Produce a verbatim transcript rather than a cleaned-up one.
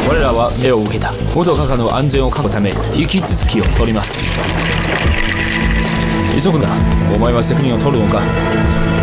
我らは目を受けた。元閣下の安全を確保ため引き続きを取ります。急ぐな。お前は責任を取るのか。